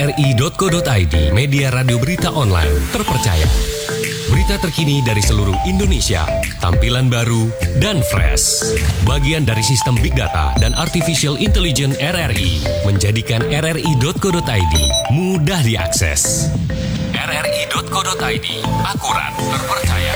rri.co.id, media radio berita online terpercaya. Berita terkini dari seluruh Indonesia, tampilan baru dan fresh. Bagian dari sistem Big Data dan Artificial Intelligence RRI, menjadikan rri.co.id mudah diakses. rri.co.id, akurat, terpercaya.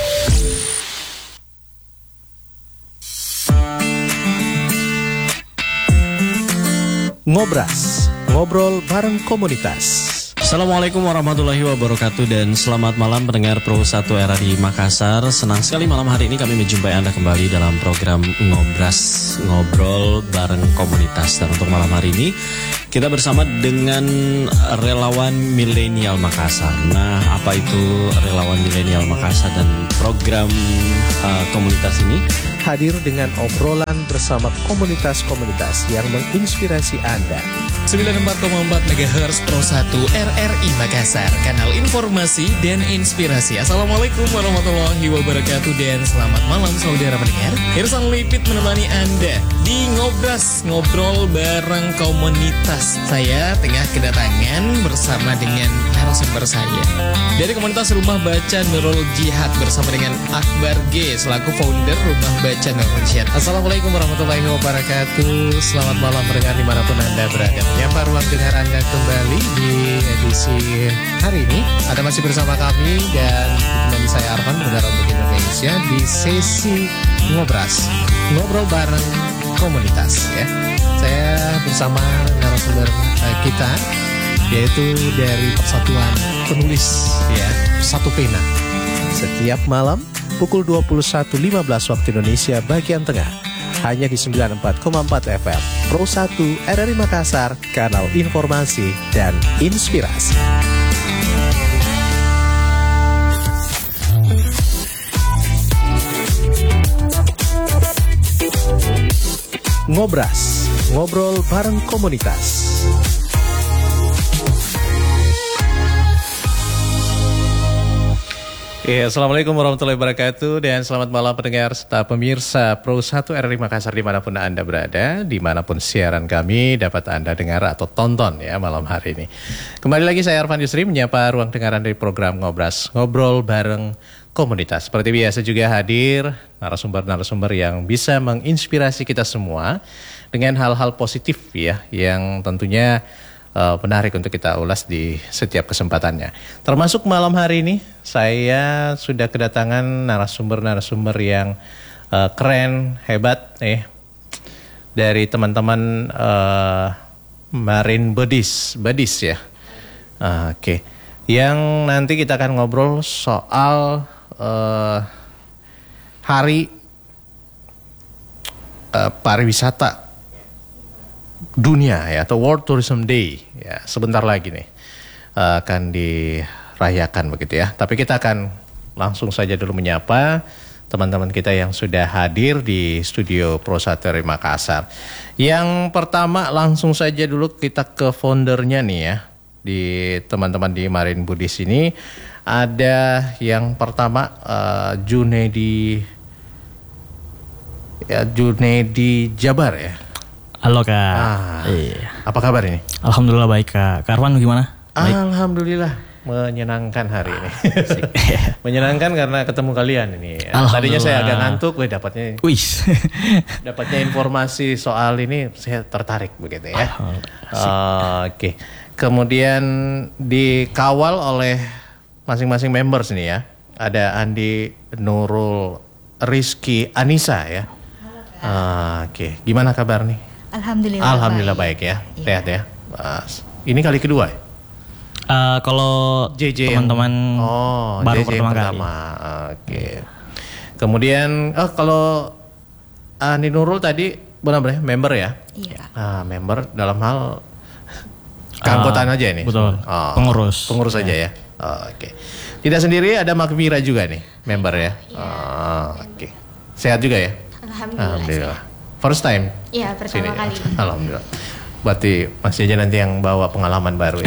Ngobras, ngobrol bareng komunitas. Assalamualaikum warahmatullahi wabarakatuh dan selamat malam pendengar Pro 1 RRI Makassar. Senang sekali malam hari ini kami menjumpai Anda kembali dalam program Ngobras, ngobrol bareng komunitas. Dan untuk malam hari ini kita bersama dengan relawan milenial Makassar. Nah, apa itu relawan milenial Makassar dan program komunitas ini? Hadir dengan obrolan bersama komunitas-komunitas yang menginspirasi Anda. 94,4 MHz Pro 1 RRI Makassar, kanal informasi dan inspirasi. Assalamualaikum warahmatullahi wabarakatuh dan selamat malam saudara pendengar. Irsan Lipit menemani Anda di Ngobras, ngobrol bareng komunitas. Saya tengah kedatangan bersama dengan narasumber saya dari komunitas Rumah Baca Nurul Jihad bersama dengan Akbar G selaku founder Rumah Baca Nurul Jihad. Assalamualaikum warahmatullahi wabarakatuh. Selamat malam pendengar dimanapun Anda berada. Menyapa ruang dengar Anda kembali di edisi hari ini. Anda masih bersama kami dan ditemani saya Arfan, pendengar untuk Indonesia di sesi Ngobras, ngobrol bareng komunitas ya. Saya bersama narasumber kita yaitu dari Persatuan Penulis ya, Satu Pena. Setiap malam pukul 21.15 waktu Indonesia bagian tengah, hanya di 94,4 FM Pro 1 RRI Makassar, kanal informasi dan inspirasi. Ngobras, ngobrol bareng komunitas. Ya, Assalamualaikum warahmatullahi wabarakatuh dan selamat malam pendengar serta pemirsa Pro 1 RRI Makassar dimanapun Anda berada, dimanapun siaran kami dapat Anda dengar atau tonton ya malam hari ini. Kembali lagi saya Arfan Yusri menyapa ruang dengaran dari program Ngobras, ngobrol bareng komunitas. Seperti biasa juga hadir narasumber-narasumber yang bisa menginspirasi kita semua dengan hal-hal positif ya, yang tentunya menarik untuk kita ulas di setiap kesempatannya. Termasuk malam hari ini saya sudah kedatangan narasumber-narasumber yang keren, hebat dari teman-teman Marine Buddies ya. Oke. Yang nanti kita akan ngobrol soal hari pariwisata dunia ya, atau World Tourism Day ya, sebentar lagi nih akan dirayakan begitu ya. Tapi kita akan langsung saja dulu menyapa teman-teman kita yang sudah hadir di studio Pro 1 RRI Makassar. Yang pertama langsung saja dulu kita ke foundernya nih ya, di teman-teman di Marine Buddies ini. Ada yang pertama Junedi Jabar ya. Halo Kak. Iya. Apa kabar ini? Alhamdulillah baik Kak. Kak Arwan gimana? Baik. Alhamdulillah menyenangkan hari ini. Menyenangkan karena ketemu kalian ini. Tadinya saya agak ngantuk, dapatnya informasi soal ini saya tertarik begitu ya. Oke. Kemudian dikawal oleh masing-masing members nih ya. Ada Andi, Nurul, Rizky, Anissa ya. Oke. Gimana kabar nih? Alhamdulillah baik ya, sehat ya. Ini kali kedua ya? Kalau JJ teman-teman baru JJ pertama kali. Oke. Kemudian kalau Andi Nurul tadi benar-benar member ya? Iya. Member dalam hal keanggotaan aja ini? Betul, pengurus aja ya? Oke. Tidak sendiri, ada Makmira juga nih, member ya? Oke. Sehat juga ya? Alhamdulillah. First time? Iya, pertama kali. Alhamdulillah. Berarti masih aja nanti yang bawa pengalaman baru ya.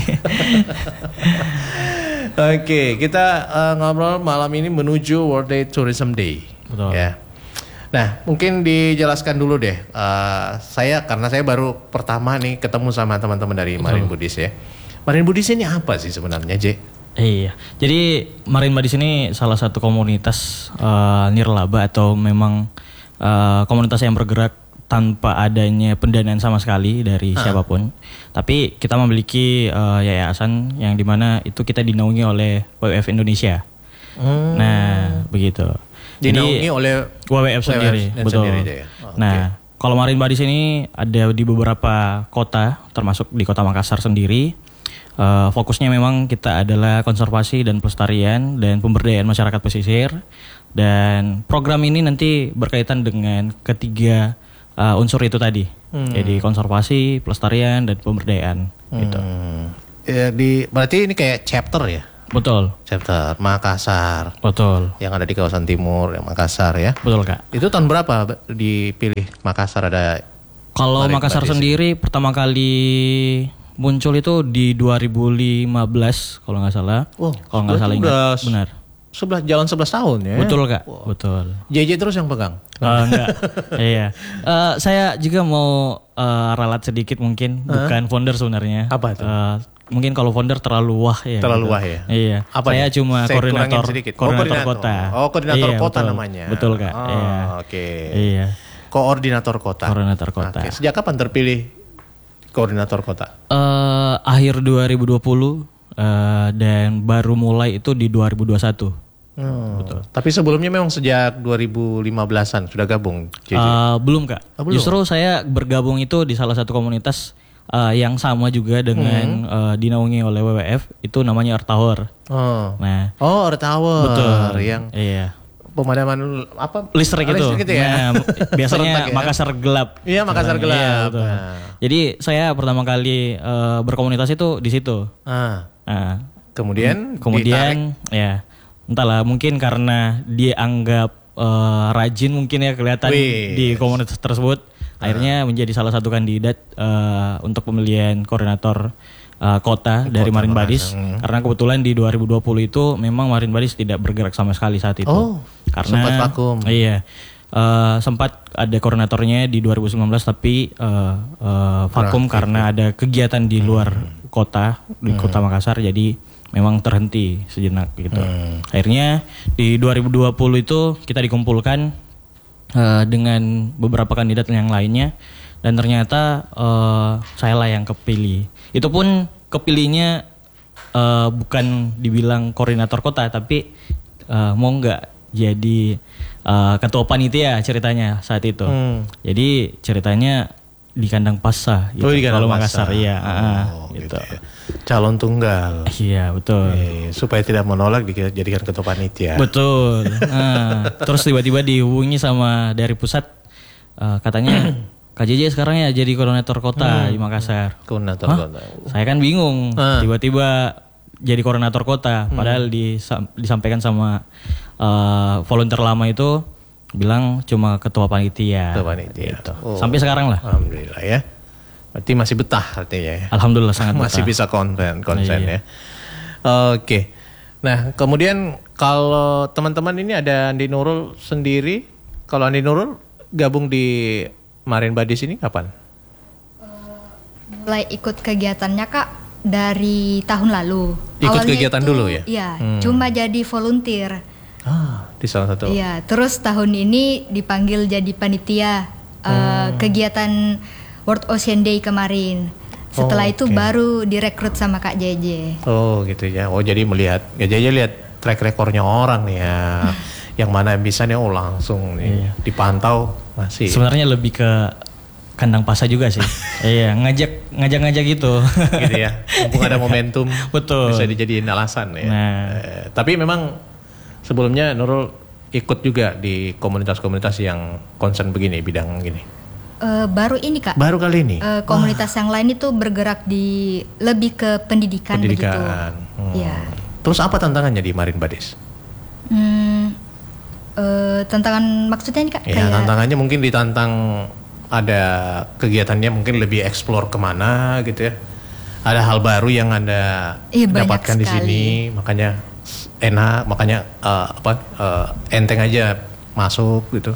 Oke, kita ngobrol malam ini menuju World Tourism Day. Betul. Ya. Nah, mungkin dijelaskan dulu deh. Karena saya baru pertama nih ketemu sama teman-teman dari Marine Buddies ya. Marine Buddies ini apa sih sebenarnya, J? Iya, jadi Marine Buddies ini salah satu komunitas nirlaba atau memang komunitas yang bergerak tanpa adanya pendanaan sama sekali dari siapapun. Tapi kita memiliki yayasan yang dimana itu kita dinaungi oleh WWF Indonesia. Nah, begitu. Dinaungi oleh WWF sendiri, betul. Sendiri, ya? Nah, kalau Marine Buddies ini ada di beberapa kota, termasuk di Kota Makassar sendiri. Fokusnya memang kita adalah konservasi dan pelestarian dan pemberdayaan masyarakat pesisir. Dan program ini nanti berkaitan dengan ketiga unsur itu tadi. Jadi konservasi, pelestarian, dan pemberdayaan. Gitu. Ya, berarti ini kayak chapter ya? Betul. Chapter Makassar. Betul. Yang ada di kawasan timur, Makassar ya? Betul, Kak. Itu tahun berapa dipilih Makassar ada? Kalau Makassar sendiri pertama kali muncul itu di 2015 kalau nggak salah. Kalau nggak salah ingat, benar. 11 tahun ya. Betul, Kak. Betul. JJ terus yang pegang? Enggak. Iya. Saya juga mau ralat sedikit mungkin, bukan founder sebenarnya. Apa itu? Mungkin kalau founder terlalu wah ya. Terlalu gitu. wah ya. Iya. Apa saya ya? cuma koordinator kota. Oh, koordinator iya, kota betul. namanya. Betul, Kak. Oh, iya. Oke. Iya. Koordinator kota. Koordinator kota. Oke. Sejak kapan terpilih koordinator kota? Akhir 2020 dan baru mulai itu di 2021. Betul. Tapi sebelumnya memang sejak 2015-an sudah gabung. Belum, Kak. Belum. Justru saya bergabung itu di salah satu komunitas yang sama juga dengan dinaungi oleh WWF, itu namanya Earth Tower. Nah, Earth Tower. betul. Yang pemadaman apa? Listrik itu. Listrik ya. Nah, biasanya ya? Makassar gelap. Iya, Makassar gelap. Iya, betul. Nah. Jadi saya pertama kali berkomunitas itu di situ. Nah, kemudian ya entahlah, mungkin karena dia anggap rajin mungkin ya kelihatan di komunitas tersebut, akhirnya menjadi salah satu kandidat untuk pemilihan koordinator kota dari Marine Buddies. Karena kebetulan di 2020 itu memang Marine Buddies tidak bergerak sama sekali saat itu. Karena sempat vakum. Iya. Sempat ada koordinatornya di 2019 tapi vakum karena ada kegiatan di luar kota, di Kota Makassar, jadi memang terhenti sejenak gitu. Akhirnya di 2020 itu kita dikumpulkan dengan beberapa kandidat yang lainnya, dan ternyata saya lah yang kepilih. Itu pun kepilihnya bukan dibilang koordinator kota, tapi mau nggak jadi ketua panitia ceritanya saat itu. Jadi ceritanya di kandang Pasa gitu. Kalau Makassar iya, gitu. Ya. Calon tunggal. Iya, betul. Supaya tidak menolak dijadikan ketua panitia. Betul. Terus tiba-tiba dihubungi sama dari pusat, katanya Kak JJ sekarang ya jadi koordinator kota di Makassar. Koordinator kota. Saya kan bingung. Tiba-tiba jadi koordinator kota, padahal disampaikan sama volunteer lama itu bilang cuma ketua panitia. Ketua panitia. Gitu. Sampai sekarang lah. Alhamdulillah ya. Berarti masih betah artinya ya. Alhamdulillah sangat betah. Masih bisa konsen ya. Oke. Nah, kemudian kalau teman-teman ini ada Andi Nurul sendiri. Kalau Andi Nurul gabung di Marine Buddies ini kapan? Mulai ikut kegiatannya, Kak, dari tahun lalu. Ikut Awalnya kegiatan dulu ya? Iya, cuma jadi volunteer. Di salah satu. Iya, terus tahun ini dipanggil jadi panitia kegiatan World Ocean Day kemarin. Setelah itu baru direkrut sama Kak JJ. Oh gitu ya. Oh jadi melihat, ya JJ lihat track recordnya orang nih ya. Yang mana bisa nih langsung nih dipantau masih. Sebenarnya lebih ke kandang Pasa juga sih. Iya, ngajak gitu. Gitu ya. Mumpung ada momentum. Betul. Bisa dijadiin alasan ya. Nah. Tapi memang sebelumnya Nurul ikut juga di komunitas-komunitas yang concern begini, bidang gini. Baru ini, Kak. Baru kali ini. Komunitas yang lain itu bergerak di lebih ke pendidikan. Begitu. Ya. Terus apa tantangannya di Marine Buddies? Tantangan maksudnya nih, Kak? Ya, tantangannya mungkin ditantang ada kegiatannya mungkin lebih explore kemana gitu ya. Ada hal baru yang Anda dapatkan di sini, makanya enak, makanya enteng aja masuk gitu.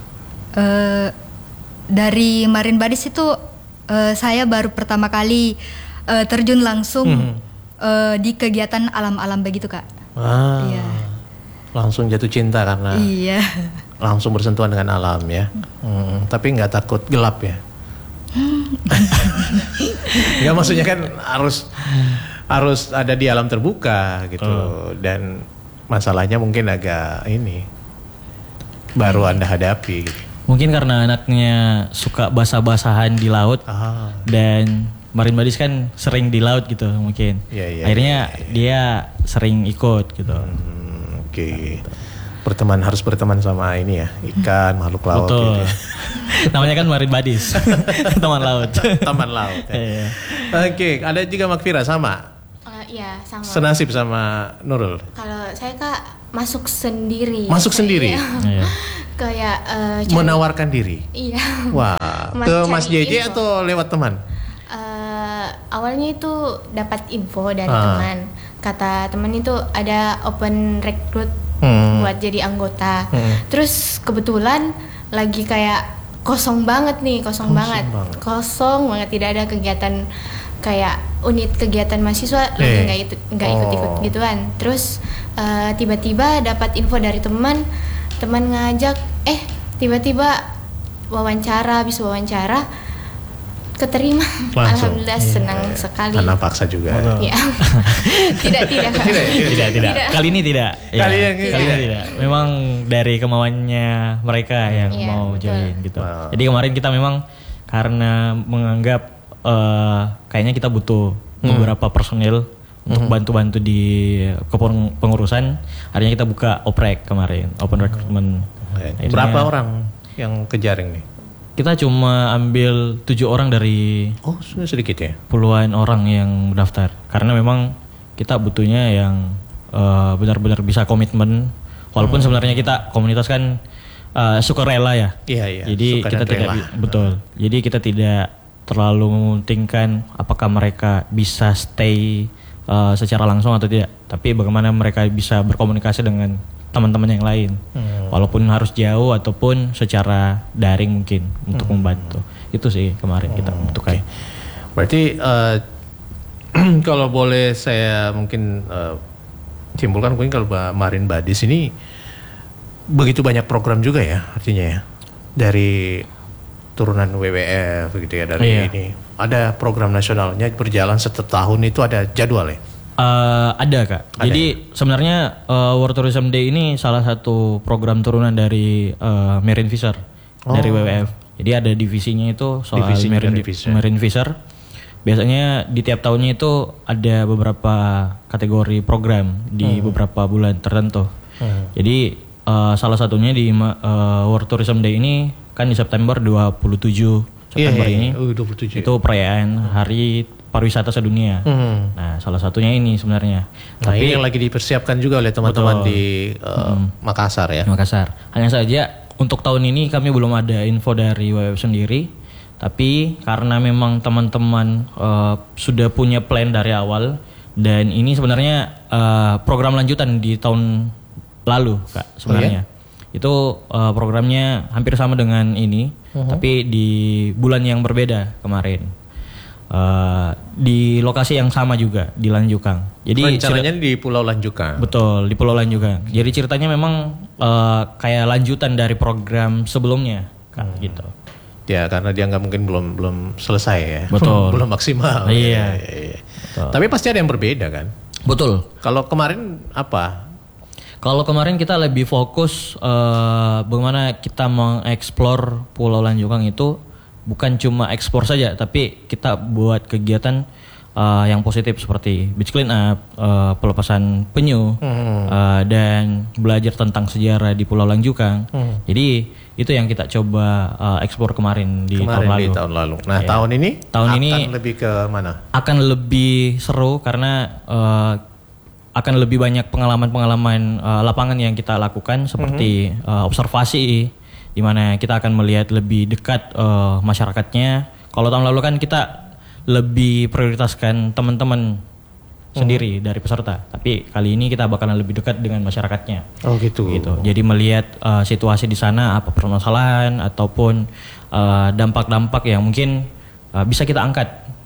Dari Marine Buddies itu saya baru pertama kali terjun langsung di kegiatan alam-alam begitu Kak. Iya. Langsung jatuh cinta karena Iya. langsung bersentuhan dengan alam ya. Tapi nggak takut gelap ya? Nggak, maksudnya kan harus ada di alam terbuka gitu. Dan masalahnya mungkin agak ini baru Anda hadapi gitu. Mungkin karena anaknya suka basah-basahan di laut dan Marine Buddies kan sering di laut gitu mungkin. Akhirnya dia sering ikut gitu. Oke. Harus berteman sama ini ya, ikan, makhluk laut. Betul. Gitu ya. Namanya kan Marine Buddies. Teman laut. Taman laut. Ya. Oke, ada juga Makfira sama. Iya, sama. Senasib sama Nurul. Kalau saya Kak masuk sendiri. Masuk sendiri. Iya. Kayak Menawarkan diri. Iya. Wah, ke Mas JJ info. atau lewat teman? Awalnya itu dapat info dari teman. Kata teman itu ada open recruit buat jadi anggota. Terus kebetulan lagi kayak kosong banget, kosong banget, tidak ada kegiatan kayak unit kegiatan mahasiswa, lagi nggak ikut gituan. Terus tiba-tiba dapat info dari teman ngajak, tiba-tiba habis wawancara keterima. Langsung. Alhamdulillah senang sekali. Karena paksa juga. Ya. Tidak. Kali ini tidak. Kali ini tidak. Memang dari kemauannya mereka yang mau join gitu. Jadi kemarin kita memang karena menganggap kayaknya kita butuh beberapa personil untuk bantu-bantu di kepengurusan. Akhirnya kita buka oprek kemarin, open recruitment. Berapa orang yang ke Jaring nih? Kita cuma ambil 7 orang dari sudah sedikit ya? puluhan orang yang daftar. Karena memang kita butuhnya yang benar-benar bisa komitmen. Walaupun sebenarnya kita komunitas kan sukarela ya. Iya. Jadi kita Jadi kita tidak terlalu mementingkan apakah mereka bisa stay secara langsung atau tidak. Tapi bagaimana mereka bisa berkomunikasi dengan teman-teman yang lain, walaupun harus jauh ataupun secara daring mungkin untuk membantu. Itu sih kemarin kita butuhkan. Berarti kalau boleh saya mungkin simpulkan, mungkin kalau Marine Buddies ini begitu banyak program juga ya, artinya ya, dari turunan WWF gitu ya, dari ini ada program nasionalnya berjalan setiap tahun, itu ada jadwal ya? Ada Kak. Jadi sebenarnya World Tourism Day ini salah satu program turunan dari Marine Fisher dari WWF. Jadi ada divisinya itu soal Marine Fisher. Biasanya di tiap tahunnya itu ada beberapa kategori program di beberapa bulan tertentu. Jadi salah satunya di World Tourism Day ini kan di September 27 September ini. 27. Itu perayaan Hari Pariwisata Sedunia. Nah, salah satunya ini sebenarnya. Tapi ini yang lagi dipersiapkan juga oleh teman-teman di Makassar ya. Makassar. Hanya saja untuk tahun ini kami belum ada info dari WWF sendiri. Tapi karena memang teman-teman sudah punya plan dari awal, dan ini sebenarnya program lanjutan di tahun lalu Kak sebenarnya. Itu programnya hampir sama dengan ini, tapi di bulan yang berbeda kemarin. Di lokasi yang sama juga di Lanjukang. Jadi rencananya di Pulau Lanjukang. Betul, di Pulau Lanjukang. Jadi ceritanya memang kayak lanjutan dari program sebelumnya, Kak, gitu. Ya, karena dia nggak mungkin belum selesai ya. Betul. belum maksimal. Iya. Betul. Tapi pasti ada yang berbeda kan? Betul. Kalau kemarin apa? Kalau kemarin kita lebih fokus bagaimana kita mengeksplor Pulau Lanjukang itu bukan cuma ekspor saja, tapi kita buat kegiatan yang positif seperti beach clean up, pelepasan penyu, dan belajar tentang sejarah di Pulau Lanjukang. Jadi itu yang kita coba ekspor kemarin di tahun lalu. Nah, tahun ini akan lebih ke mana? Akan lebih seru karena akan lebih banyak pengalaman-pengalaman lapangan yang kita lakukan seperti observasi, di mana kita akan melihat lebih dekat masyarakatnya. Kalau tahun lalu kan kita lebih prioritaskan teman-teman sendiri dari peserta, tapi kali ini kita bakalan lebih dekat dengan masyarakatnya. Oh gitu. Jadi melihat situasi di sana, apa permasalahan ataupun dampak-dampak yang mungkin bisa kita angkat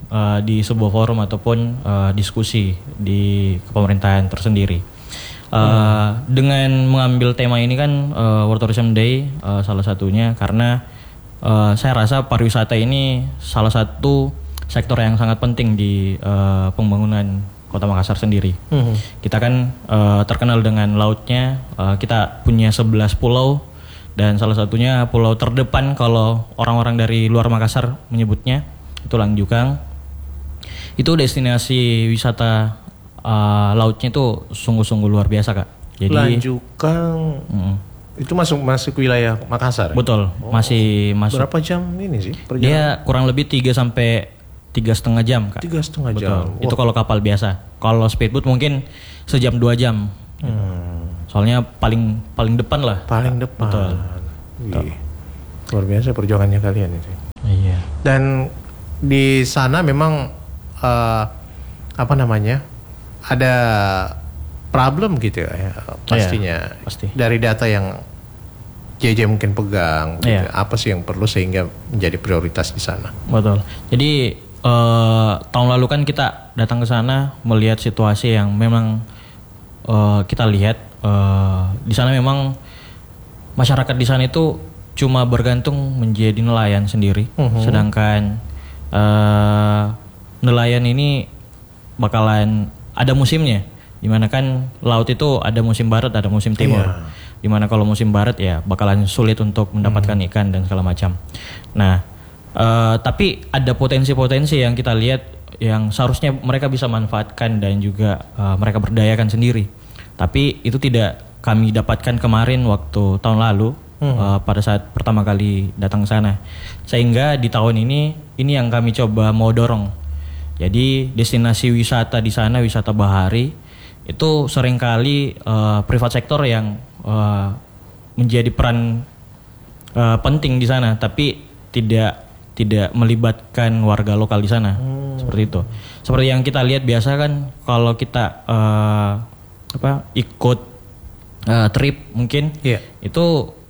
di sebuah forum ataupun diskusi di pemerintahan tersendiri. Dengan mengambil tema ini kan World Tourism Day salah satunya karena saya rasa pariwisata ini salah satu sektor yang sangat penting di pembangunan Kota Makassar sendiri. Kita kan terkenal dengan lautnya, kita punya 11 pulau dan salah satunya pulau terdepan kalau orang-orang dari luar Makassar menyebutnya itu Langjukang. Itu destinasi wisata lautnya itu sungguh-sungguh luar biasa, Kak. Jadi Langjukang itu masuk wilayah Makassar. Betul, masih masuk. Berapa jam ini sih perjalanan? Dia kurang lebih 3 sampai 3,5 jam, Kak. 3,5 Betul. jam. Itu kalau kapal biasa. Kalau speedboat mungkin sejam 2 jam. Soalnya paling depan lah. Paling depan. Betul. Wih, luar biasa perjuangannya kalian itu. Iya. Dan di sana memang ada problem gitu ya pastinya. Iya, pasti. Dari data yang JJ mungkin pegang, gitu. Iya. Apa sih yang perlu sehingga menjadi prioritas di sana? Betul. Jadi tahun lalu kan kita datang ke sana melihat situasi yang memang kita lihat di sana memang masyarakat di sana itu cuma bergantung menjadi nelayan sendiri, sedangkan nelayan ini bakalan ada musimnya, dimana kan laut itu ada musim barat, ada musim timur. Dimana kalau musim barat ya bakalan sulit untuk mendapatkan ikan dan segala macam. Nah, tapi ada potensi-potensi yang kita lihat yang seharusnya mereka bisa manfaatkan dan juga mereka berdayakan sendiri. Tapi itu tidak kami dapatkan kemarin waktu tahun lalu pada saat pertama kali datang ke sana. Sehingga di tahun ini yang kami coba mau dorong. Jadi destinasi wisata di sana, wisata bahari itu seringkali private sektor yang menjadi peran penting di sana, tapi tidak melibatkan warga lokal di sana. Seperti itu. Seperti yang kita lihat biasa kan kalau kita ikut trip mungkin, itu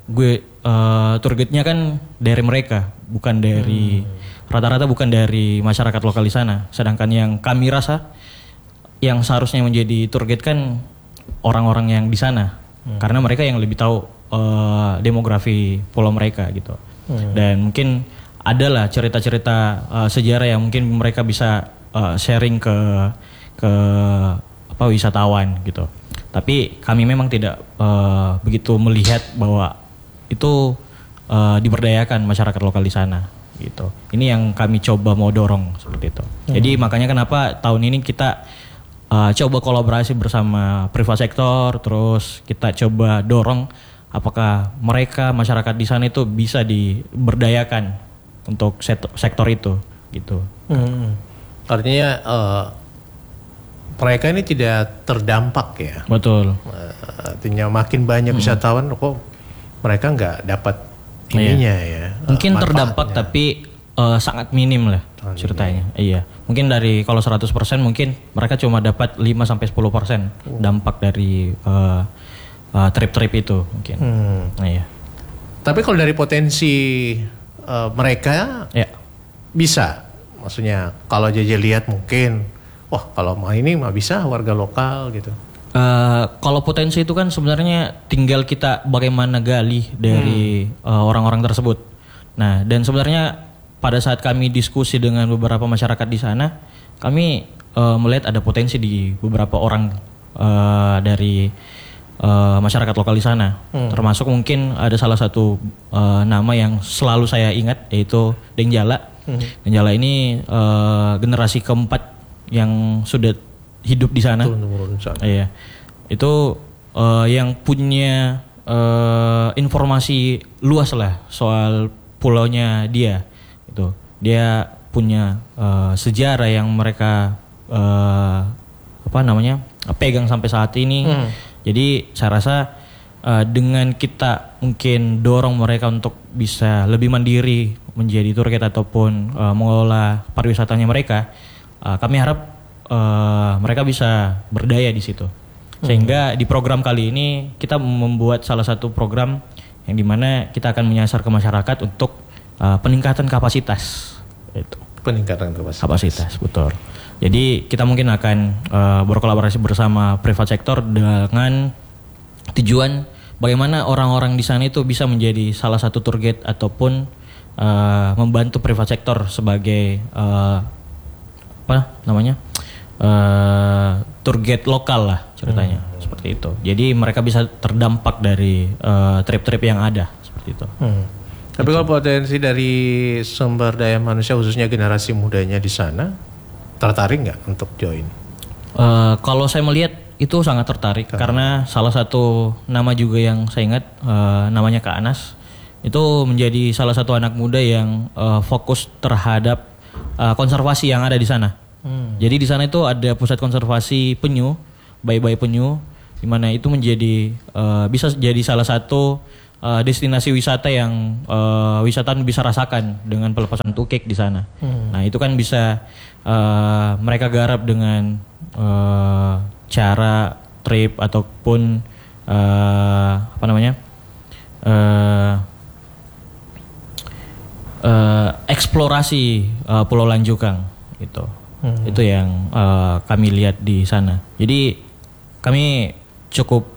tour guide-nya kan dari mereka, bukan dari rata-rata bukan dari masyarakat lokal di sana. Sedangkan yang kami rasa yang seharusnya menjadi tour guide kan orang-orang yang di sana, karena mereka yang lebih tahu demografi pulau mereka gitu. Dan mungkin adalah cerita-cerita sejarah yang mungkin mereka bisa sharing ke wisatawan gitu. Tapi kami memang tidak begitu melihat bahwa itu diberdayakan masyarakat lokal di sana gitu. Ini yang kami coba mau dorong seperti itu. Jadi makanya kenapa tahun ini kita coba kolaborasi bersama private sektor, terus kita coba dorong apakah mereka masyarakat di sana itu bisa diberdayakan untuk sektor itu gitu. Artinya mereka ini tidak terdampak ya. Betul. Artinya makin banyak wisatawan kok mereka nggak dapat ininya ya. Mungkin terdampak tapi sangat minim lah ceritanya. Iya. Mungkin dari kalau 100% mungkin mereka cuma dapat 5 sampai 10% dampak dari trip-trip itu mungkin. Iya. Tapi kalau dari potensi mereka bisa. Maksudnya kalau JJ lihat mungkin kalau mau ini mah bisa warga lokal gitu. Kalau potensi itu kan sebenarnya tinggal kita bagaimana gali dari orang-orang tersebut. Nah, dan sebenarnya pada saat kami diskusi dengan beberapa masyarakat di sana, kami melihat ada potensi di beberapa orang dari masyarakat lokal di sana. Termasuk mungkin ada salah satu nama yang selalu saya ingat, yaitu Deng Jala. Deng Jala ini generasi keempat yang sudah hidup di sana. Iya. Itu yang punya informasi luas lah soal pulaunya dia. Itu. Dia punya sejarah yang mereka pegang sampai saat ini. Jadi saya rasa dengan kita mungkin dorong mereka untuk bisa lebih mandiri menjadi tour guide ataupun mengelola pariwisatanya mereka, kami harap mereka bisa berdaya di situ. Sehingga di program kali ini kita membuat salah satu program yang dimana kita akan menyasar ke masyarakat untuk peningkatan kapasitas. Itu. Peningkatan kapasitas, betul. Jadi kita mungkin akan berkolaborasi bersama private sector dengan tujuan bagaimana orang-orang di sana itu bisa menjadi salah satu tour guide ataupun membantu private sector sebagai tour guide lokal lah ceritanya, seperti itu. Jadi mereka bisa terdampak dari trip-trip yang ada seperti itu. Tapi kalau potensi dari sumber daya manusia khususnya generasi mudanya di sana tertarik nggak untuk join? Kalau saya melihat itu sangat tertarik karena salah satu nama juga yang saya ingat namanya Kak Anas itu menjadi salah satu anak muda yang fokus terhadap konservasi yang ada di sana. Jadi di sana itu ada pusat konservasi penyu, bayi-bayi penyu, di mana itu menjadi bisa jadi salah satu destinasi wisata yang wisatawan bisa rasakan dengan pelepasan tukik di sana. Nah itu kan bisa mereka garap dengan cara trip ataupun eksplorasi Pulau Lanjukang gitu. Itu yang kami lihat di sana. Jadi kami cukup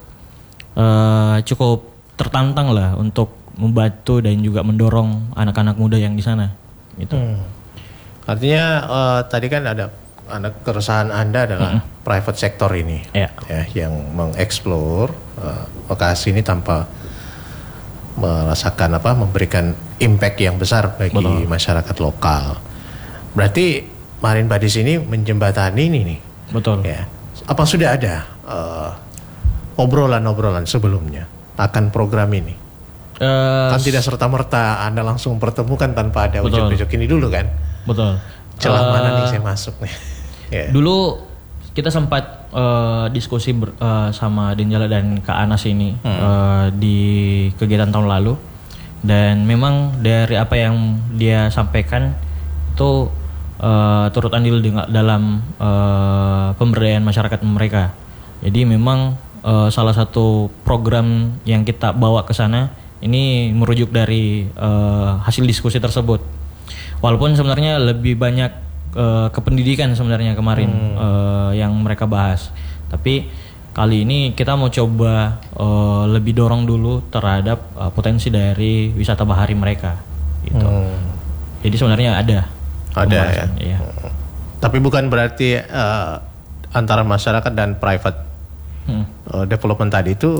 tertantang lah untuk membantu dan juga mendorong anak-anak muda yang di sana gitu. Artinya tadi kan ada keresahan Anda adalah private sector ini ya, yang mengeksplor lokasi ini tanpa merasakan memberikan impact yang besar bagi masyarakat lokal. Berarti Marine Buddies ini menjembatani ini nih. Betul. Ya. Apa sudah ada obrolan-obrolan sebelumnya akan program ini? Kan tidak serta-merta Anda langsung pertemukan tanpa ada ujuk-ujuk ini dulu kan? Betul. Celah mana nih saya masuk nih? Dulu kita sempat diskusi sama Denjala dan Kak Anas ini di kegiatan tahun lalu. Dan memang dari apa yang dia sampaikan itu turut andil dalam pemberdayaan masyarakat mereka. Jadi memang salah satu program yang kita bawa ke sana ini merujuk dari hasil diskusi tersebut. Walaupun sebenarnya lebih banyak kependidikan sebenarnya kemarin yang mereka bahas. Tapi kali ini kita mau coba lebih dorong dulu terhadap potensi dari wisata bahari mereka. Gitu. Jadi sebenarnya ada ya. Iya. Tapi bukan berarti antara masyarakat dan private development tadi itu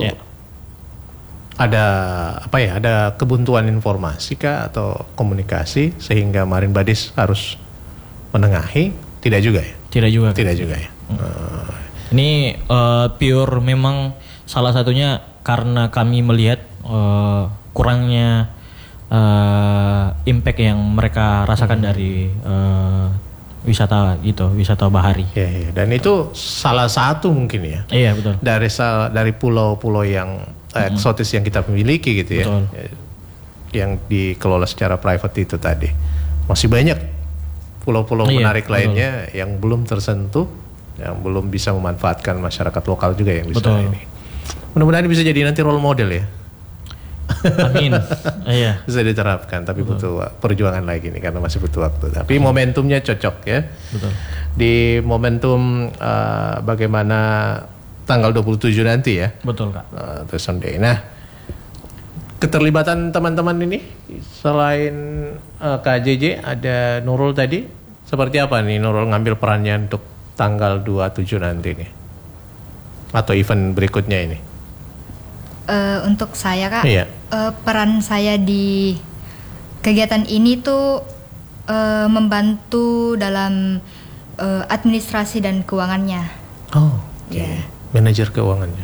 ada kebuntuan informasi kah atau komunikasi sehingga Marine Buddies harus menengahi? Tidak juga ya? Tidak juga ya. Ini pure memang salah satunya karena kami melihat kurangnya impact yang mereka rasakan dari wisata bahari. Ya. Dan itu salah satu mungkin ya. Iya betul. Dari pulau-pulau yang eksotis yang kita miliki gitu ya. Betul. Yang dikelola secara private itu tadi. Masih banyak pulau-pulau menarik lainnya yang belum tersentuh, yang belum bisa memanfaatkan masyarakat lokal juga yang bisa ini. Mudah-mudahan bisa jadi nanti role model ya. Amin. Iya. Bisa diterapkan, tapi butuh perjuangan lagi nih karena masih butuh waktu. Tapi momentumnya cocok ya. Betul. Di momentum bagaimana tanggal 27 nanti ya. Betul Kak. Terus Sunday. Nah, keterlibatan teman-teman ini selain KJJ ada Nurul tadi. Seperti apa nih Nurul ngambil perannya untuk tanggal 27 nanti nih? Atau event berikutnya ini? Untuk saya Kak, peran saya di kegiatan ini tuh membantu dalam administrasi dan keuangannya. Oh, okay. Manajer keuangannya.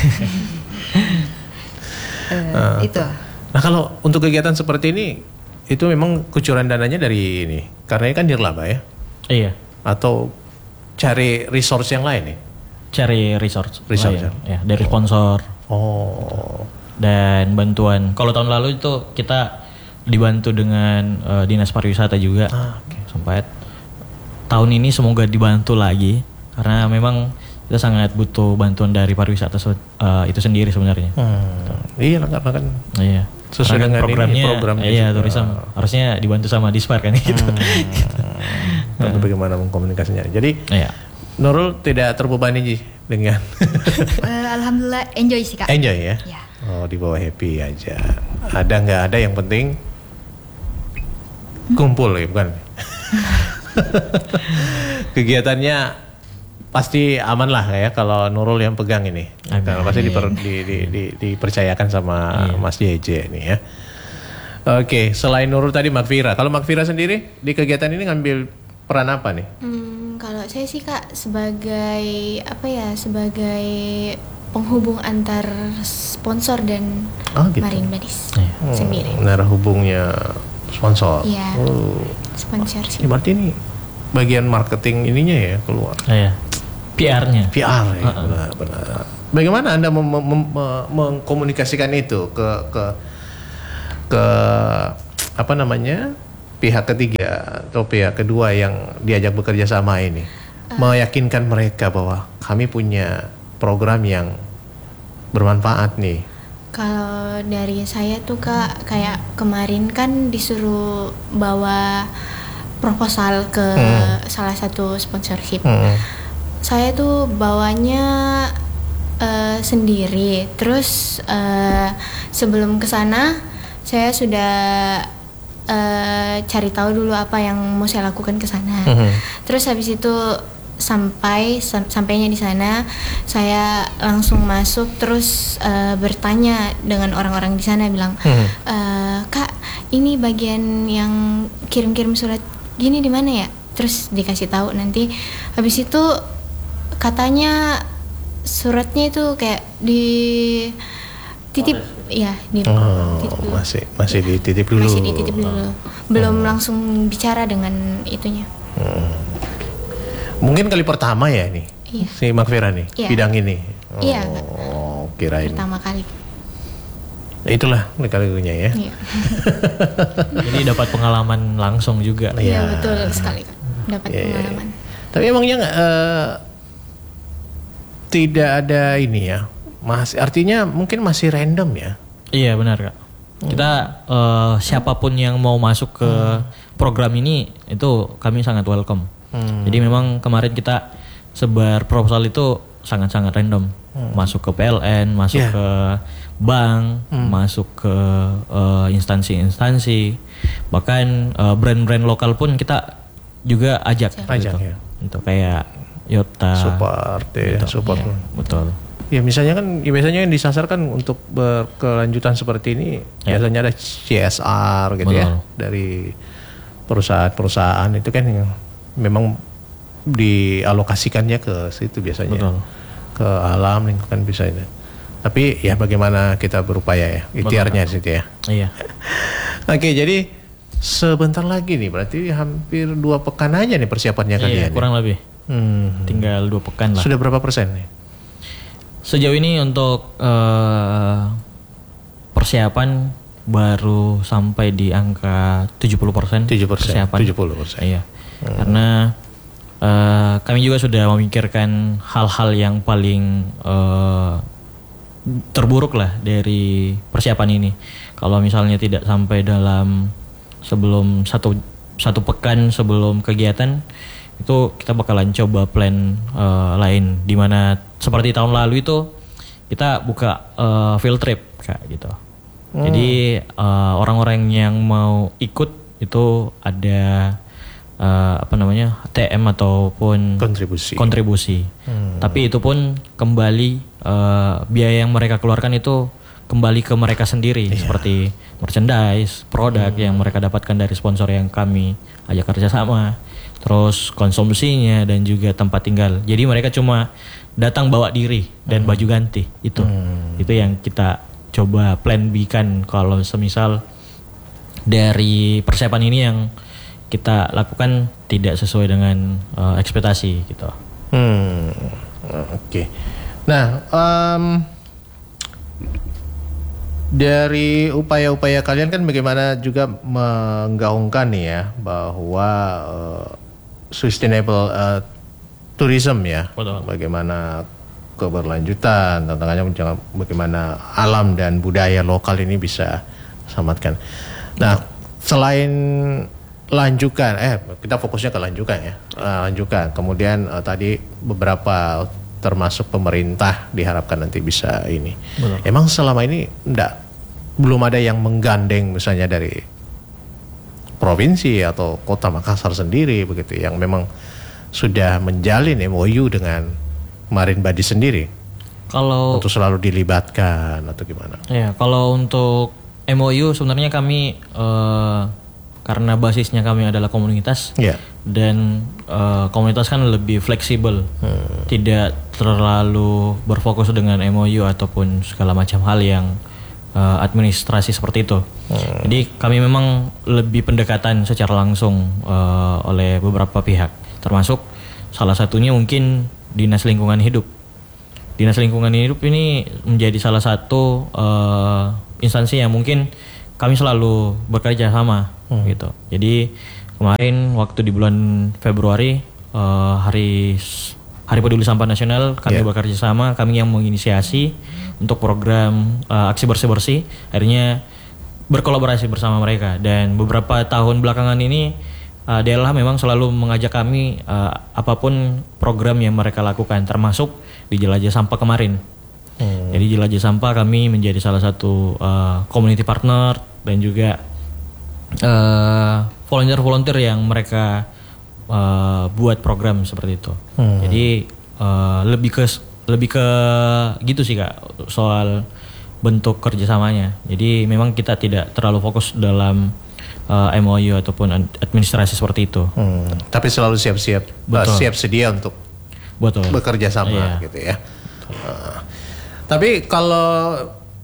Itu. Nah kalau untuk kegiatan seperti ini, itu memang kucuran dananya dari ini, karena ini kan nirlaba ya? Iya. Atau cari resource yang lain nih? Cari resource lain. Ya, dari sponsor. Oh. Dan bantuan. Kalau tahun lalu itu kita dibantu dengan Dinas Pariwisata juga. Sampai tahun ini semoga dibantu lagi karena memang kita sangat butuh bantuan dari pariwisata itu sendiri sebenarnya. Iya, karena kan sesuai dengan programnya, program iya tourism harusnya dibantu sama Dispar kan gitu. Tapi bagaimana mengkomunikasinya. Jadi Nurul tidak terbebani dengan Alhamdulillah enjoy sih Kak. enjoy ya. Ya. Oh, dibawa happy aja. Ada nggak ada yang penting kumpul ya bukan? Kegiatannya pasti aman lah ya kalau Nurul yang pegang ini. Karena pasti dipercayakan sama Mas JJ nih ya. Oke, selain Nurul tadi Magfira. Kalau Magfira sendiri di kegiatan ini ngambil peran apa nih? Kalau saya sih Kak sebagai sebagai penghubung antar sponsor dan gitu. Marine Buddies sendiri. Narah hubungnya sponsor. Iya. Sponsorship. Ya, berarti ini bagian marketing ininya ya keluar. Iya. PR-nya. PR ya, benar. Bagaimana Anda mengkomunikasikan itu ke apa namanya pihak ketiga atau pihak kedua yang diajak bekerja sama ini, meyakinkan mereka bahwa kami punya program yang bermanfaat nih? Kalau dari saya tuh Kak, kayak kemarin kan disuruh bawa proposal ke salah satu sponsorship. Saya tuh bawanya sendiri. Terus sebelum kesana saya sudah cari tahu dulu apa yang mau saya lakukan ke sana. Terus habis itu sampainya di sana saya langsung masuk terus bertanya dengan orang-orang di sana, bilang Kak, ini bagian yang kirim-kirim surat gini di mana ya? Terus dikasih tahu, nanti habis itu katanya suratnya itu kayak di titip ya di titip dulu. Masih dititip dulu. Masih dititip dulu. Belum langsung bicara dengan itunya. Mungkin kali pertama ya ini. Iya. Si Magfira nih bidang ini. Iya. Kirain. Pertama kali. Itulah kali-kalinya ya. Iya. Jadi dapat pengalaman langsung juga. Iya, betul sekali Kak. Dapat pengalaman. Tapi emangnya tidak ada ini ya. Artinya mungkin masih random ya. Iya benar Kak. Kita siapapun yang mau masuk ke program ini itu kami sangat welcome. Jadi memang kemarin kita sebar proposal itu sangat-sangat random. Masuk ke PLN, masuk ke bank, masuk ke instansi-instansi, bahkan brand-brand lokal pun kita juga ajak gitu. Ya. Untuk kayak Yota, support. Ya, betul. Ya biasanya kan disasar kan untuk berkelanjutan seperti ini biasanya ada CSR gitu. Betul. Ya dari perusahaan-perusahaan itu kan yang memang dialokasikannya ke situ biasanya. Betul. Ke alam lingkungan bisa itu. Tapi ya bagaimana kita berupaya ya, ikhtiarnya situ ya. Iya. Oke, jadi sebentar lagi nih berarti hampir 2 pekan aja nih persiapannya kalian. Iya, kurang lebih. Tinggal 2 pekan lah. Sudah berapa persen nih? Sejauh ini untuk persiapan baru sampai di angka 70%. 70%. Persiapan. 70%. Iya. Karena kami juga sudah memikirkan hal-hal yang paling terburuk lah dari persiapan ini. Kalau misalnya tidak sampai dalam sebelum satu pekan sebelum kegiatan itu kita bakalan coba plan lain, dimana seperti tahun lalu itu kita buka field trip Kak gitu. Jadi orang-orang yang mau ikut itu ada TM ataupun kontribusi. Tapi itu pun kembali biaya yang mereka keluarkan itu kembali ke mereka sendiri, seperti merchandise, produk yang mereka dapatkan dari sponsor yang kami ajak kerjasama, terus konsumsinya dan juga tempat tinggal. Jadi mereka cuma datang bawa diri dan baju ganti itu yang kita coba plan B-kan kalau semisal dari persiapan ini yang kita lakukan tidak sesuai dengan ekspektasi gitu. Oke. Nah, dari upaya-upaya kalian kan bagaimana juga menggaungkan nih ya bahwa sustainable tourism ya. Betul. Bagaimana keberlanjutan, tantangannya bagaimana alam dan budaya lokal ini bisa selamatkan. Nah, selain Lanjukan, kita fokusnya ke Lanjukan ya. Lanjukan, kemudian tadi beberapa termasuk pemerintah diharapkan nanti bisa ini. Betul. Emang selama ini belum ada yang menggandeng misalnya dari provinsi atau kota Makassar sendiri begitu, yang memang sudah menjalin MOU dengan Marinbadi sendiri. Kalau untuk selalu dilibatkan atau gimana? Ya, kalau untuk MOU sebenarnya kami karena basisnya kami adalah komunitas, dan komunitas kan lebih fleksibel, tidak terlalu berfokus dengan MOU ataupun segala macam hal yang administrasi seperti itu. Jadi kami memang lebih pendekatan secara langsung oleh beberapa pihak, termasuk salah satunya mungkin Dinas Lingkungan Hidup. Dinas Lingkungan Hidup ini menjadi salah satu instansi yang mungkin kami selalu bekerja sama gitu. Jadi kemarin waktu di bulan Februari hari Peduli Sampah Nasional kami bekerja sama, kami yang menginisiasi untuk program aksi bersih-bersih, akhirnya berkolaborasi bersama mereka, dan beberapa tahun belakangan ini DLH memang selalu mengajak kami apapun program yang mereka lakukan, termasuk di Jelajah Sampah kemarin. Jadi Jelajah Sampah kami menjadi salah satu community partner dan juga volunteer yang mereka buat program seperti itu. Jadi lebih ke gitu sih Kak, soal bentuk kerjasamanya. Jadi memang kita tidak terlalu fokus dalam MOU ataupun administrasi seperti itu. Tapi selalu siap siap sedia untuk bekerja sama gitu ya. Tapi kalau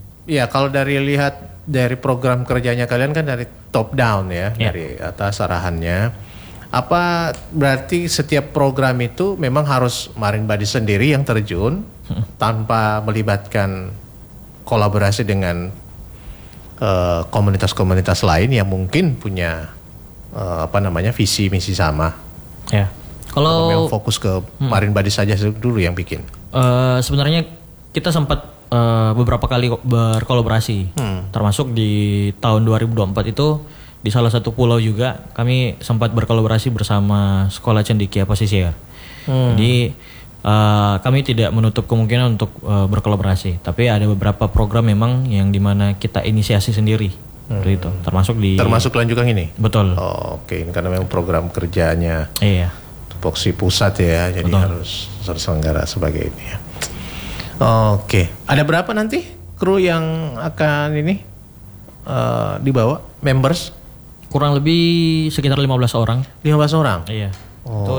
dari program kerjanya kalian kan dari top down ya, dari atas arahannya. Apa berarti setiap program itu memang harus Marinbadi sendiri yang terjun tanpa melibatkan kolaborasi dengan komunitas-komunitas lain yang mungkin punya visi misi sama? Ya. Kalau memang fokus ke Marinbadi saja dulu yang bikin. Sebenarnya kita sempat beberapa kali berkolaborasi, termasuk di tahun 2024 itu di salah satu pulau juga kami sempat berkolaborasi bersama Sekolah Cendekia Pesisir. Jadi kami tidak menutup kemungkinan untuk berkolaborasi, tapi ada beberapa program memang yang dimana kita inisiasi sendiri, itu termasuk Lanjukan ini. Betul. Oke, karena memang program kerjanya tupoksi pusat ya, jadi harus terselenggara sebagai ini ya. Oke, ada berapa nanti kru yang akan ini dibawa members? Kurang lebih sekitar 15 orang. 15 orang? Iya. Itu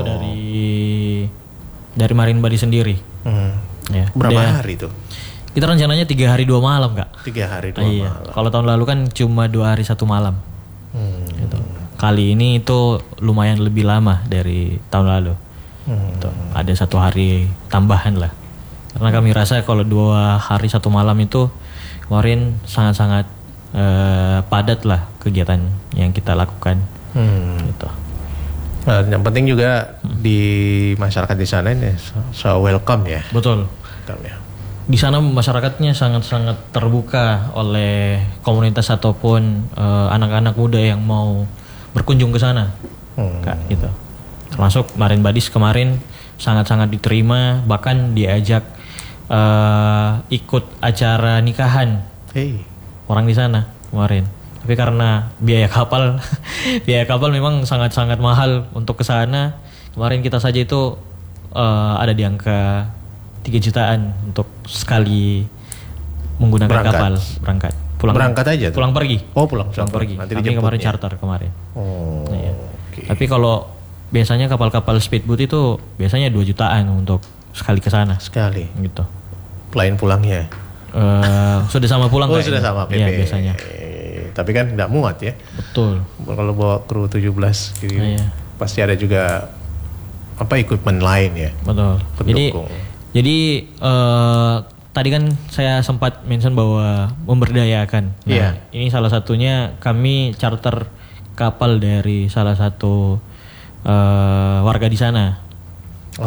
dari Marinbadi sendiri. Ya. Berapa hari itu? Kita rencananya 3 hari 2 malam Kak. 3 hari 2 malam. Kalau tahun lalu kan cuma 2 hari 1 malam. Gitu. Kali ini itu lumayan lebih lama dari tahun lalu. Gitu. Ada 1 hari tambahan lah. Karena kami rasa kalau 2 hari 1 malam itu kemarin sangat-sangat padat lah kegiatan yang kita lakukan. Gitu. Yang penting juga di masyarakat di sana ini so welcome ya. Betul. Welcome ya. Di sana masyarakatnya sangat-sangat terbuka oleh komunitas ataupun anak-anak muda yang mau berkunjung ke sana, Kak, gitu. Termasuk Marinbadi kemarin sangat-sangat diterima, bahkan diajak ikut acara nikahan orang di sana kemarin. Tapi karena biaya kapal memang sangat-sangat mahal untuk ke sana. Kemarin kita saja itu ada di angka 3 jutaan untuk sekali menggunakan kapal berangkat. Berangkat aja tuh? Pulang pergi. Pulang pergi. Nanti kami kemarin charter kemarin. Tapi kalau biasanya kapal-kapal speedboat itu biasanya 2 jutaan untuk sekali ke sana. Sekali. Gitu. Pelayan pulangnya. Sudah sama pulang sudah sama PP. Iya, biasanya. Tapi kan nggak muat ya. Betul. Kalau bawa kru 17 gitu, pasti ada juga equipment lain ya. Betul. Pendukung. Jadi tadi kan saya sempat mention bahwa memberdayakan. Nah, ini salah satunya kami charter kapal dari salah satu warga di sana.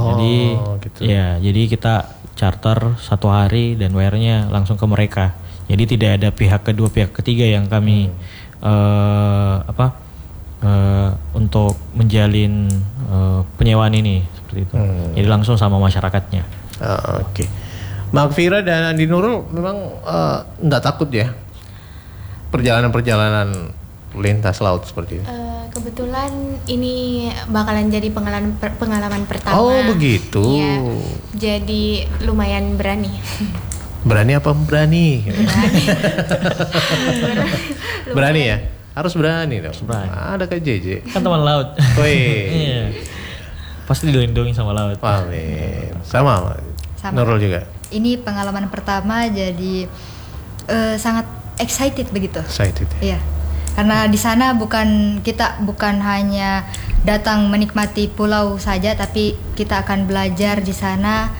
Jadi kita charter 1 hari dan bayarnya langsung ke mereka. Jadi tidak ada pihak kedua, pihak ketiga yang kami untuk menjalin penyewaan ini seperti itu. Jadi langsung sama masyarakatnya. Oke. Magfira dan Andi Nurul memang enggak takut ya perjalanan lintas laut seperti ini? Kebetulan ini bakalan jadi pengalaman pertama. Oh begitu. Iya, jadi lumayan berani. Berani apa berani? Berani ya? Harus berani dong. Berani. Ada Kak JJ. Kan teman laut. Wih. Pasti dilindungi sama laut. Amin. Sama. Nurul juga. Ini pengalaman pertama, jadi sangat excited begitu. Excited. Iya. Karena di sana kita bukan hanya datang menikmati pulau saja, tapi kita akan belajar di sana,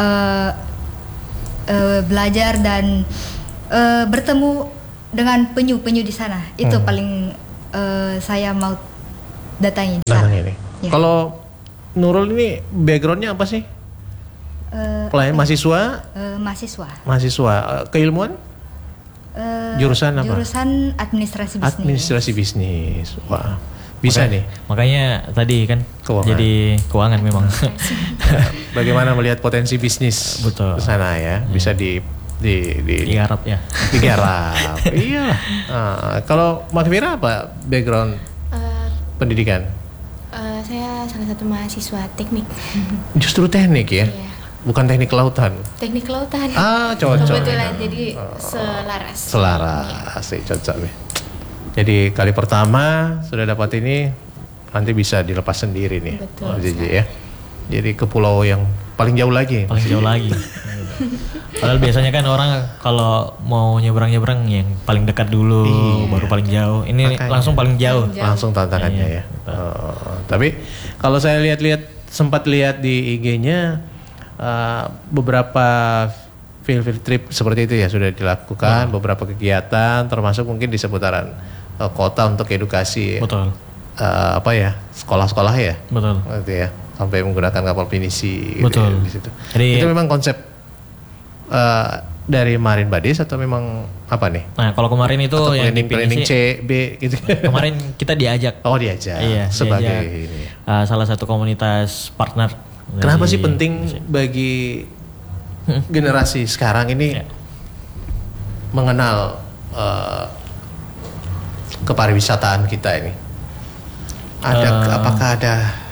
belajar dan bertemu dengan penyu-penyu di sana. Itu paling saya mau datangi di sana. Ini. Ya. Kalau Nurul ini backgroundnya apa sih? Pelayan mahasiswa? Mahasiswa. Keilmuan? Jurusan apa? Jurusan administrasi bisnis. Administrasi bisnis. Wah, bisa nih. Makanya tadi kan Keuangan. jadi keuangan memang. Bagaimana melihat potensi bisnis Betul. ke sana ya? Bisa digarap ya. digarap. Iya. Kalau Magfira apa background pendidikan? Saya salah satu mahasiswa teknik. Justru teknik ya? Iya. Bukan teknik kelautan. Teknik kelautan. Cocok. Kebetulan jadi selaras. Selaras, cocok nih. Jadi kali pertama sudah dapat ini, nanti bisa dilepas sendiri nih. Betul. JJ ya. Jadi ke pulau yang paling jauh lagi. Paling jauh lagi. Padahal biasanya kan orang kalau mau nyebrang-nyebrang yang paling dekat dulu, baru paling jauh. Ini Makanya. langsung paling jauh. Langsung tantangannya ya. Tapi kalau saya sempat lihat di IG-nya beberapa field trip seperti itu ya sudah dilakukan, beberapa kegiatan termasuk mungkin di seputaran kota untuk edukasi. Betul. Sekolah-sekolah ya. Betul. Gitu ya. Sampai menggunakan kapal pinisi. Betul. Gitu ya, di situ. Jadi, itu memang konsep dari Marin Badis atau memang apa nih? Nah, kalau kemarin itu Atau yang planning C, B gitu. Kemarin kita diajak. Oh, diajak. Iya, sebagai diajak, ini. salah satu komunitas partner. Kenapa dari sih penting bagi generasi sekarang ini mengenal kepariwisataan kita ini? Apakah ada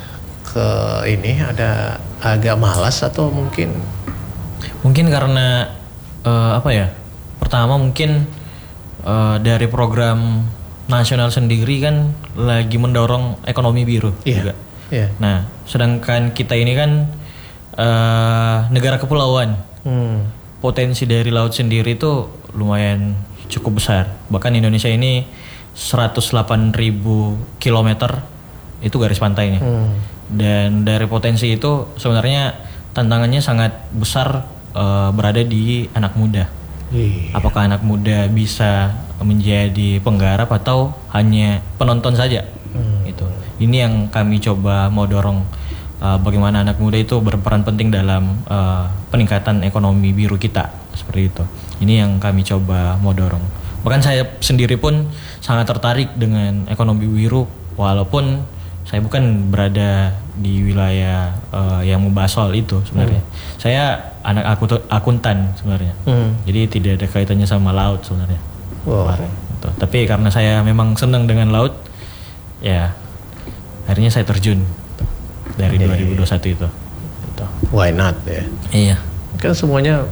ada agak malas atau mungkin karena pertama mungkin dari program nasional sendiri kan lagi mendorong ekonomi biru juga. Iya. Nah, sedangkan kita ini kan negara kepulauan. Potensi dari laut sendiri itu lumayan cukup besar. Bahkan Indonesia ini 108.000 kilometer itu garis pantainya. Dan dari potensi itu sebenarnya tantangannya sangat besar berada di anak muda. Apakah anak muda bisa menjadi penggarap atau hanya penonton saja? Itu. Ini yang kami coba mau dorong, bagaimana anak muda itu berperan penting dalam peningkatan ekonomi biru kita, seperti itu. Ini yang kami coba mau dorong. Bahkan saya sendiri pun sangat tertarik dengan ekonomi biru, walaupun saya bukan berada di wilayah yang membahas soal itu sebenarnya. Saya anak akuntan sebenarnya. Jadi tidak ada kaitannya sama laut sebenarnya. Gitu. Tapi karena saya memang senang dengan laut, ya akhirnya saya terjun dari 2021 itu. Gitu. Why not ya? Iya. Kan semuanya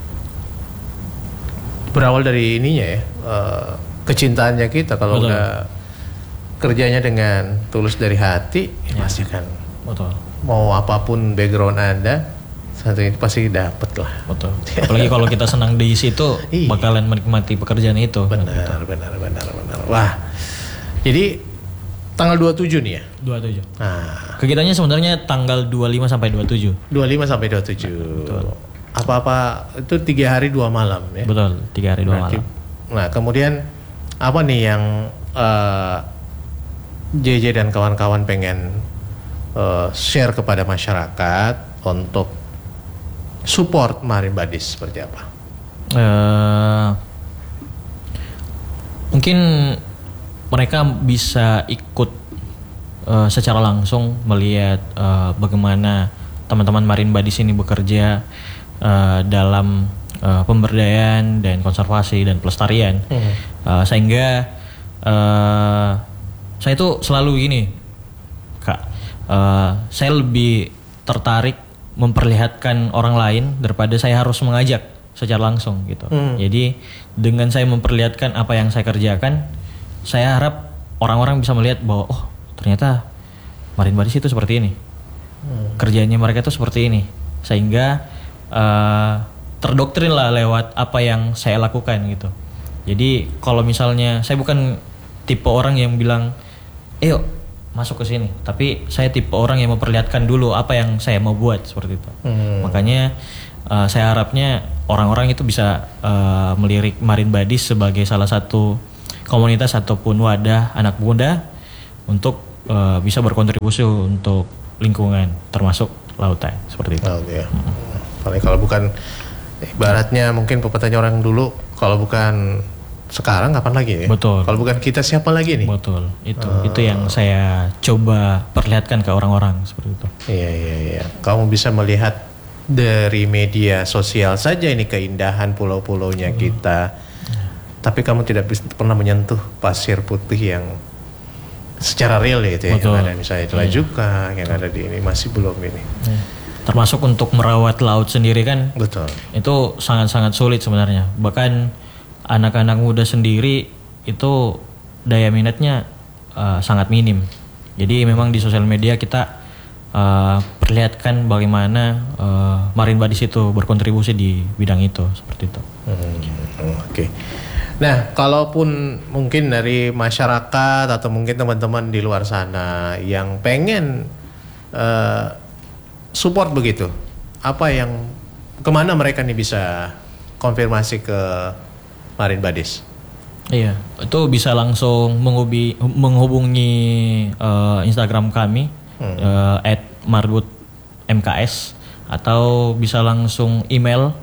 berawal dari ininya ya, kecintaannya kita. Kalau udah kerjanya dengan tulus dari hati, ya pasti kan. Betul. Mau apapun background Anda, satu ini pasti dapat lah. Betul. Apalagi kalau kita senang di situ, bakalan menikmati pekerjaan itu. Benar. Wah, jadi tanggal 27 nih ya? 27. Nah, kegiatannya sebenarnya tanggal 25 sampai 27. 25 sampai 27. Betul. Apa-apa itu 3 hari 2 malam ya? Betul, 3 hari 2 malam. Nah, kemudian apa nih yang JJ dan kawan-kawan pengen share kepada masyarakat untuk support Marin Badis seperti apa? Mungkin mereka bisa ikut secara langsung melihat bagaimana teman-teman Marine Buddies ini bekerja dalam pemberdayaan dan konservasi dan pelestarian. Sehingga saya tuh selalu gini, Kak, saya lebih tertarik memperlihatkan orang lain daripada saya harus mengajak secara langsung gitu. Jadi dengan saya memperlihatkan apa yang saya kerjakan, saya harap orang-orang bisa melihat bahwa oh ternyata Marine Buddies itu seperti ini, kerjanya mereka itu seperti ini, sehingga terdoktrin lah lewat apa yang saya lakukan gitu. Jadi kalau misalnya saya bukan tipe orang yang bilang, yuk masuk ke sini, tapi saya tipe orang yang memperlihatkan dulu apa yang saya mau buat seperti itu. Makanya saya harapnya orang-orang itu bisa melirik Marine Buddies sebagai salah satu komunitas ataupun wadah anak muda untuk bisa berkontribusi untuk lingkungan termasuk lautan seperti itu. Paling kalau bukan ibaratnya mungkin pepatahnya orang dulu, kalau bukan sekarang kapan lagi ya? Betul. Kalau bukan kita siapa lagi nih? Betul. Itu yang saya coba perlihatkan ke orang-orang seperti itu. Iya. Kamu bisa melihat dari media sosial saja ini keindahan pulau-pulaunya kita. Tapi kamu tidak pernah menyentuh pasir putih yang secara real ya itu ya. Yang ada misalnya di Lajuka, yang ada di ini masih belum ini. Termasuk untuk merawat laut sendiri kan. Betul. Itu sangat-sangat sulit sebenarnya. Bahkan anak-anak muda sendiri itu daya minatnya sangat minim. Jadi memang di sosial media kita perlihatkan bagaimana Marine Buddies itu berkontribusi di bidang itu seperti itu. Oke. Nah, kalaupun mungkin dari masyarakat atau mungkin teman-teman di luar sana yang pengen support begitu, apa yang kemana mereka nih bisa konfirmasi ke Marine Buddies? Iya, itu bisa langsung menghubungi Instagram kami @marbutmks atau bisa langsung email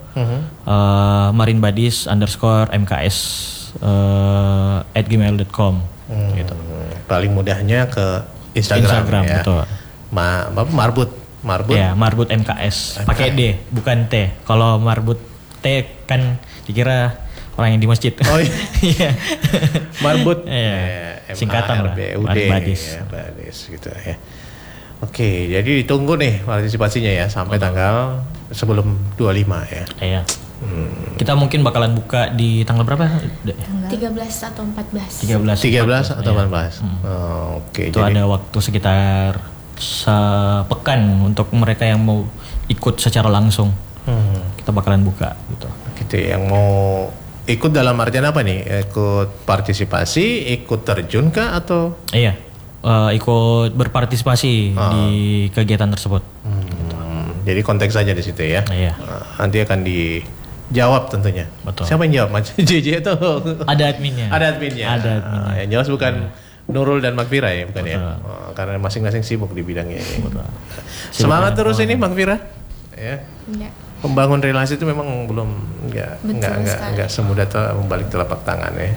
marinebuddies_mks @gmail.com gitu. Paling mudahnya ke Instagram ya. Betul. Marbut. Ya, Marbut MKS. Pakai D, bukan T. Kalau Marbut T kan dikira orang yang di masjid. Oh iya. Marbut. Singkatan lah. Marine Buddies. Buddies gitu ya. Oke, jadi ditunggu nih partisipasinya ya sampai tanggal sebelum 25 ya. Iya. Kita mungkin bakalan buka di tanggal berapa? 13 atau 14. 13 atau 14. Oke. Itu jadi ada waktu sekitar sepekan untuk mereka yang mau ikut secara langsung. Kita bakalan buka gitu. Gitu, yang mau ikut dalam artian apa nih? Ikut partisipasi, ikut terjun kah atau? Iya, ikut berpartisipasi di kegiatan tersebut. Jadi konteks saja di situ ya. Iya. Nanti akan dijawab tentunya. Betul. Siapa yang jawab? JJ itu? Ada adminnya. Yang jelas bukan Nurul dan Magfira ya, bukan. Betul. Ya? Karena masing-masing sibuk di bidangnya ini. Semangat terus ini Magfira. Ya. Membangun relasi itu memang belum nggak semudah membalik telapak tangan ya.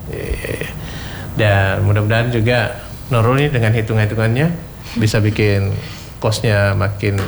Dan mudah-mudahan juga Nurul ini dengan hitung-hitungannya bisa bikin kosnya makin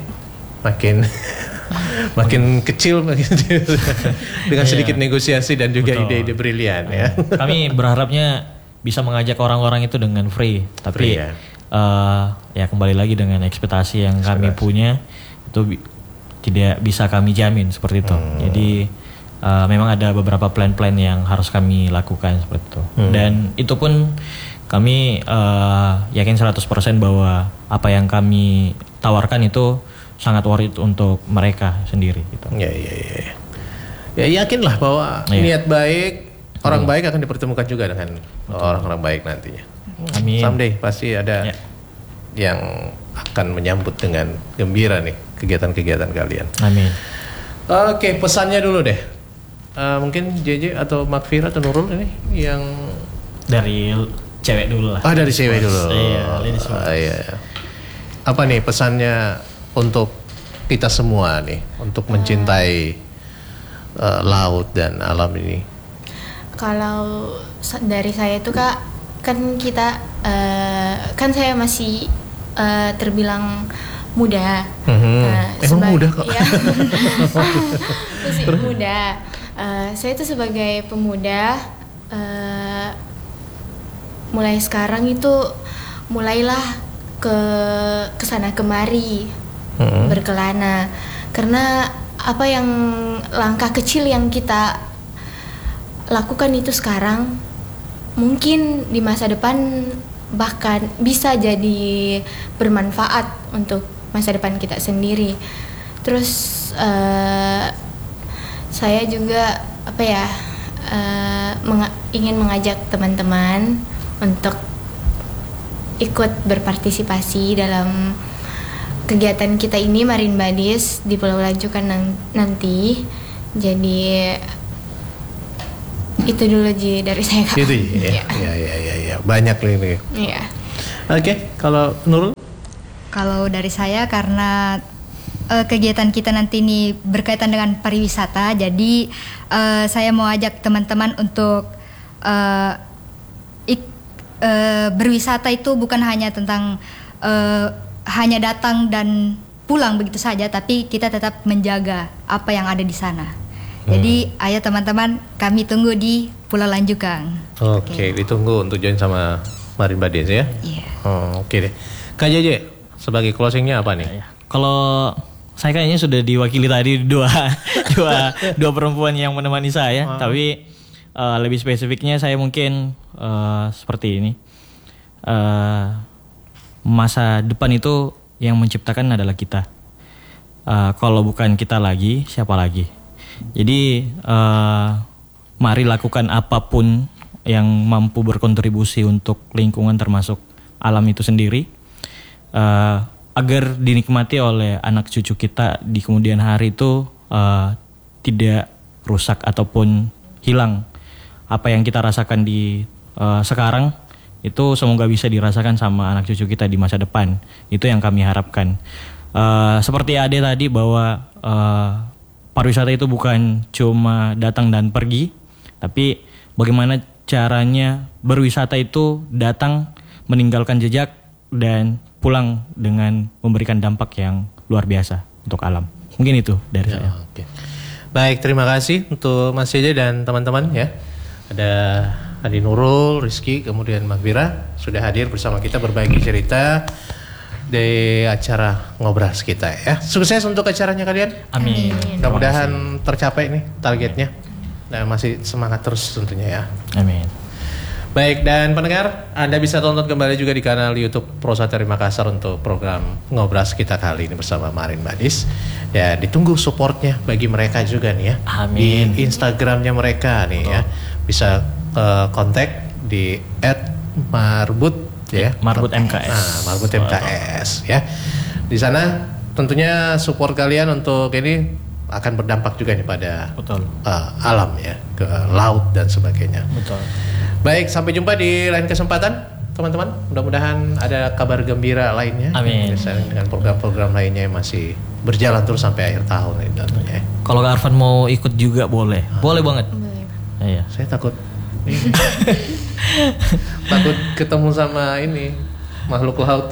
kecil dengan sedikit negosiasi dan juga ide-ide brilian ya. Kami berharapnya bisa mengajak orang-orang itu dengan free, tapi ya kembali lagi dengan ekspektasi yang kami punya itu tidak bisa kami jamin seperti itu. Jadi memang ada beberapa plan-plan yang harus kami lakukan seperti itu. Dan itu pun kami yakin 100% bahwa apa yang kami tawarkan itu sangat worth it untuk mereka sendiri gitu. Ya yakinlah bahwa niat baik, orang baik akan dipertemukan juga dengan orang-orang baik nantinya. Amin. Someday pasti ada yang akan menyambut dengan gembira nih kegiatan-kegiatan kalian. Amin. Oke, pesannya dulu deh. Mungkin JJ atau Magfira atau Nurul ini yang dari cewek dulu lah. Dari cewek dulu. Iya. Apa nih pesannya untuk kita semua nih untuk mencintai laut dan alam ini? Kalau dari saya itu Kak, kan kita kan saya masih terbilang muda. Emang muda kok? Ya, masih muda. Saya itu sebagai pemuda, mulai sekarang itu mulailah ke sana kemari berkelana, karena apa yang langkah kecil yang kita lakukan itu sekarang mungkin di masa depan bahkan bisa jadi bermanfaat untuk masa depan kita sendiri. Terus saya juga ingin mengajak teman-teman untuk ikut berpartisipasi dalam kegiatan kita ini Marine Buddies di Pulau Lanjukan nanti. Jadi itu dulu Ji dari saya Kak. Itu ya. Ya. Banyak ini. Iya. Oke, kalau Nurul? Kalau dari saya karena kegiatan kita nanti ini berkaitan dengan pariwisata, jadi saya mau ajak teman-teman untuk berwisata itu bukan hanya tentang hanya datang dan pulang begitu saja, tapi kita tetap menjaga apa yang ada di sana. Jadi ayo teman-teman, kami tunggu di Pulau Lanjukang. Oke, ditunggu untuk join sama Marine Buddies ya. Iya. Oke deh. Kak JJ, sebagai closingnya apa nih? Kalau saya kayaknya sudah diwakili tadi dua perempuan yang menemani saya, tapi lebih spesifiknya saya mungkin seperti ini. Masa depan itu yang menciptakan adalah kita. Kalau bukan kita lagi, siapa lagi? Jadi mari lakukan apapun yang mampu berkontribusi untuk lingkungan termasuk alam itu sendiri, agar dinikmati oleh anak cucu kita di kemudian hari itu tidak rusak ataupun hilang. Apa yang kita rasakan di sekarang itu semoga bisa dirasakan sama anak cucu kita di masa depan. Itu yang kami harapkan. Seperti Ade tadi bahwa pariwisata itu bukan cuma datang dan pergi, tapi bagaimana caranya berwisata itu datang, meninggalkan jejak, dan pulang dengan memberikan dampak yang luar biasa untuk alam. Mungkin itu dari saya. Oke. Baik, terima kasih untuk Mas JJ dan teman-teman ya. Ada Adi Nurul, Rizky, kemudian Maghfirah sudah hadir bersama kita berbagi cerita di acara Ngobras kita ya. Sukses untuk acaranya kalian. Amin. Mudah-mudahan tercapai nih targetnya. Dan masih semangat terus tentunya ya. Amin. Baik, dan pendengar, Anda bisa tonton kembali juga di kanal YouTube Pro 1 RRI Makassar untuk program Ngobras kita kali ini bersama Marine Buddies. Ya, ditunggu supportnya bagi mereka juga nih ya. Amin. Di Instagramnya mereka nih ya. Bisa kontak di @marbut ya. Marbut MKS. Nah, Marbut MKS ya. Di sana tentunya support kalian untuk ini akan berdampak juga nih pada alam ya, ke laut dan sebagainya. Betul. Baik, sampai jumpa di lain kesempatan, teman-teman. Mudah-mudahan ada kabar gembira lainnya. Amin. Misalnya dengan program-program lainnya yang masih berjalan terus sampai akhir tahun ini tentunya. Kalau Kak Arfan mau ikut juga boleh. Boleh banget. Boleh. Iya. Saya takut takut ketemu sama ini makhluk laut.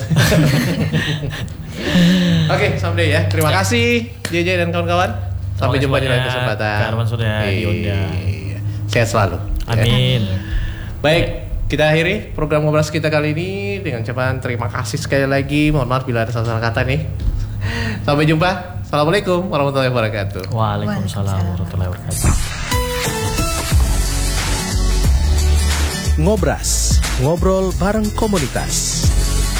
Oke, someday ya. Terima kasih JJ dan kawan-kawan. Sampai jumpa di lain kesempatan. Kak Arfan sudah diundang. Sehat selalu. Amin. Ya. Baik, kita akhiri program Ngobras kita kali ini dengan ucapan terima kasih sekali lagi. Mohon maaf bila ada salah kata nih. Sampai jumpa. Assalamualaikum warahmatullahi wabarakatuh. Waalaikumsalam warahmatullahi wabarakatuh. Ngobras, ngobrol bareng komunitas.